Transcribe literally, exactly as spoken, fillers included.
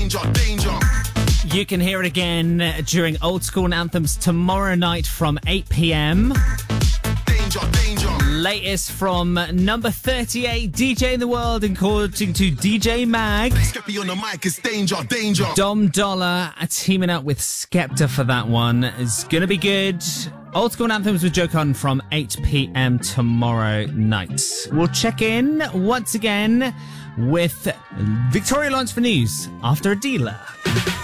danger, danger. You can hear it again during Old School Anthems tomorrow night from eight p.m. Danger, danger. Latest from number thirty-eight D J in the world, according to D J Mag. Skeppy on the mic is danger, danger. Dom Dollar teaming up with Skepta for that one. It's going to be good. Old School Anthems with Joe Cotton from eight p.m. tomorrow night. We'll check in once again with Victoria Lawrence for news after a dealer.